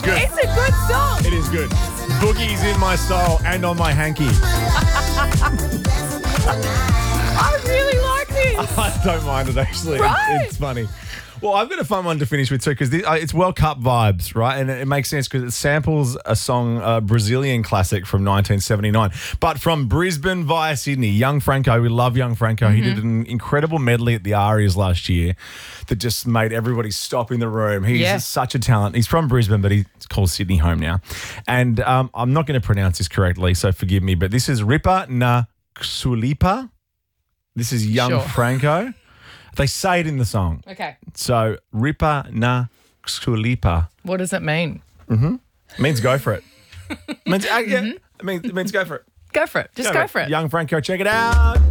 good. It's a good song. It is good. Boogie's in my soul and on my hanky. I really like this. I don't mind it, actually. Right. It's funny. Well, I've got a fun one to finish with too, because it's World Cup vibes, right? And it makes sense because it samples a song, a Brazilian classic from 1979, but from Brisbane via Sydney. Young Franco, we love Young Franco. He did an incredible medley at the Arias last year that just made everybody stop in the room. He's such a talent. He's from Brisbane, but he's called Sydney home now. And I'm not going to pronounce this correctly, so forgive me, but this is Ripa na Xulipa. This is Young Franco. They say it in the song. Okay. So, Ripa na Xulipa. What does it mean? Means go for it. It means go for it. Go for it. Just go for it. Young Franco, check it out.